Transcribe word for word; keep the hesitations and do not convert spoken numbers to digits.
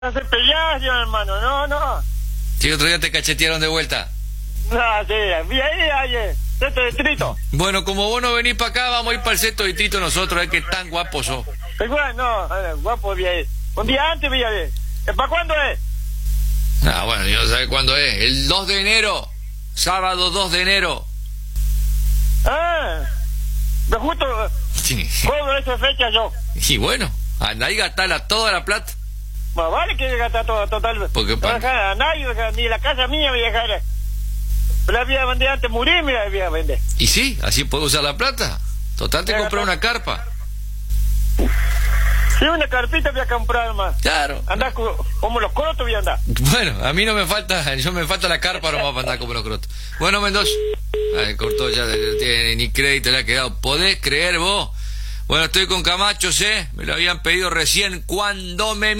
No se peleas, yo, hermano, no, no. Si otro día te cachetearon de vuelta. No, sí, vi ahí, ahí, centro distrito. Bueno, como vos no venís para acá, vamos a ir para el centro distrito nosotros, es que tan guapos sos. Igual, no, eh, guapo, vi ahí. Un día antes vi ahí. ¿Para cuándo es? Ah, bueno, yo no sé cuándo es. El dos de enero. Sábado dos de enero. Ah, me justo Sí. cobro esa fecha yo. Y bueno, andá y gastala toda la plata. Más vale que gastar todo, total. Porque no pa- dejar a nadie, ni la casa mía voy a dejar. La voy a vender antes de morir, me la voy a vender. Y sí, así puedo usar la plata. Total, te Ya, compré ya. una carpa. Sí, una carpita voy a comprar más. Claro. Andar co- como los crotos voy a andar. Bueno, a mí no me falta, yo me falta la carpa nomás para andar como los crotos. Bueno, Mendoza. Ay, cortó ya, no tiene ni crédito le ha quedado. ¿Podés creer vos? Bueno, estoy con Camacho, ¿eh? Me lo habían pedido recién cuando me